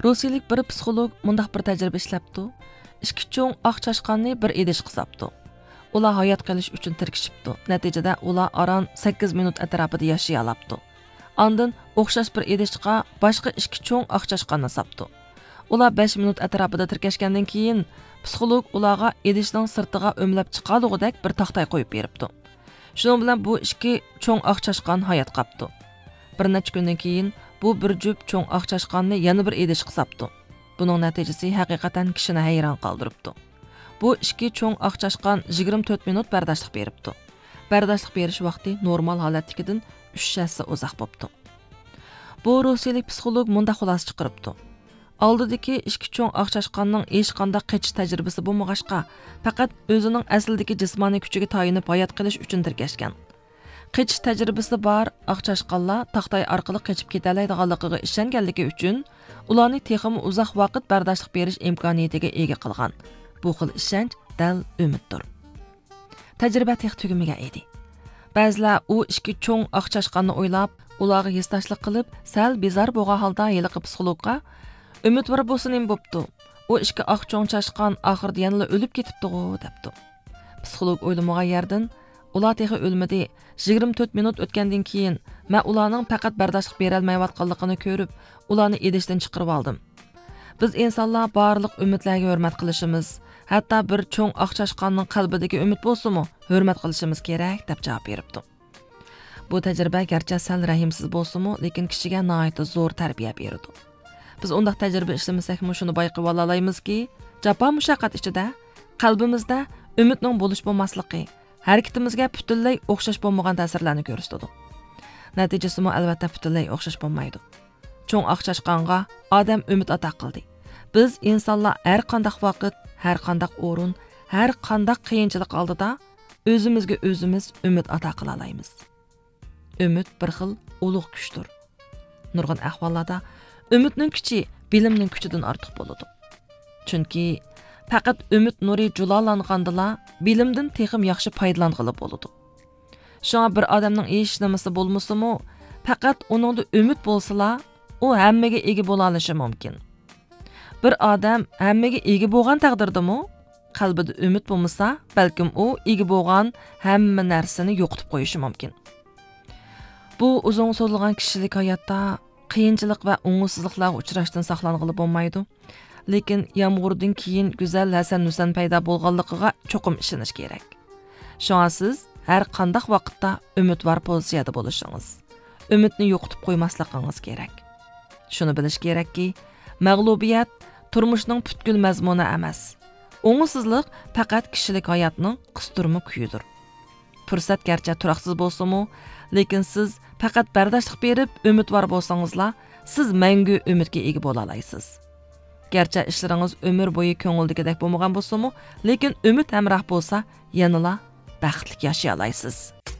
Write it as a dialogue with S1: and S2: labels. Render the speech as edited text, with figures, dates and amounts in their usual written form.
S1: Rusiyalik bir psixolog mundaq bir tajriba ishlabdi. Ikki cho'ng oq chashqanni bir idishga qisabdi. Ular hayot qilish uchun tirkishibdi. Natijada ular aran 8 minut atrofida yashay olabdi. Ondan o'xshash bir idishga boshqa ikki cho'ng oq chashqanni sapdi. Ular 5 minut atrofida tirkashgandan keyin psixolog ularga idishning sirtiga o'mlab chiqadigudek bir taxtay qo'yib beribdi. Shuning bilan bu ikki cho'ng oq chashqan hayot qopdi. Bir necha kundan keyin bu bir jup cho'ng oq chashqanni yana bir idishga sapdi. Buning natijasi haqiqatan kishini hayron qoldiribdi. Bu ikki cho'ng oq chashqan 24 minut bardoshlik beribdi. Bardoshlik berish vaqti normal holatdagidan 3 hassa uzoq bo'libdi. Bu rusiyalik psixolog munda xulosa chiqaribdi. Oldidagi ikki cho'ng oq chashqanning hech qanday qachish tajribasi bo'lmag'achqa, faqat o'zining aslidagi jismoniy kuchiga tayinib hayot qilish uchun tirkashgan. Qachish tajribasi bor oq chashqanlar taxtay orqali qochib ketalaydiganligiga ishonganligi uchun ularni texmi uzoq vaqt bardoshlik berish imkoniyatiga ega qilgan. Bu xil ishonch dal umiddir. Tajriba tex tugamagan edi. Ba'zilar u ikki cho'ng oq chashqanni o'ylab, ularga hissashlik qilib, sal bezor bo'lgan holda yiliqi psixologga umidvor bo'lsin ham bo'pti. U ikki oq cho'ng chashqan oxirida yana o'lib ketibdi-ku, debdi. Psixolog o'ylamagan yerdan ular texi o'lmadi. 24 minut o'tgandan keyin men ularning faqat bardoshlik bera olmayotganligini ko'rib, ularni idishdan chiqarib oldim. Biz insonlar barliq umidlarga hurmat qilishimiz, hatto bir cho'ng oq chashqanning qalbidagi umid bo'lsa-mu, hurmat qilishimiz kerak deb javob beribdi. Bu tajriba garchi sal rahimsiz bo'lsa-mu, lekin kishiga nihoyat zo'r tarbiya berdi. Biz undaq tajriba ishlamasak-mu shuni bayqab olamizki, jafo mushaqqat ichida qalbimizda umidning bo'lish bo'lmasligi harakatimizga butunlay o'xshash bo'lmagan ta'sirlarni ko'rsatadi. Natijasi mu albatta butunlay o'xshash bo'lmaydi. Cho'ng oq chashqanga odam umid ato qildi. Biz insonlar har qanday vaqt, har qanday o'rin, har qanday qiyinchilik oldida o'zimizga o'zimiz umid ato qila olamiz. Umid bir xil ulug' kuchdir. Nurg'un ahvollarda umidning kuchi bilimning kuchidan ortiq bo'ladi. Chunki faqat umid nuri julalangandila bilimdan texim yaxshi foydalanғылы bo'ladi. Shunga bir odamning hech nimasi bo'lmasa-mu, faqat uningda umid bo'lsa-la, u hammaga ega bo'la olishi mumkin. Bir odam hammaga ega bo'lgan taqdirda-mu, qalbida umid bo'lmasa, balkim u ega bo'lgan hamma narsani yo'qotib qo'yishi mumkin. Bu uzun so'zilgan kishilik hayotda qiyinchilik va o'ngsizliklarga uchrashdan saqlanғылы bo'lmaydi. Lekin yomg'irdan keyin go'zal hasan-nusan paydo bo'lganligiga cho'qim ishonish kerak. Shunga siz har qanday vaqtda umidvor pozitsiyada bo'lishingiz, umidni yo'qotib qo'ymasligingiz kerak. Shuni bilish kerakki, mag'lubiyat turmushning butkul mazmuni emas. O'ngsizlik faqat kishilik hayotning qisturma kuyidir. Fursat garchi turaqsiz bo'lsa-mu, lekin siz faqat bardoshlik berib umidvor bo'lsangizlar, siz mangu umidga ega bo'la olasiz. Gerçi işleriniz ömür boyu ko'ngildagidek bo'lmagan bo'lsa-mu, lekin umid hamroh bo'lsa, yanala baxtli yashay olasiz.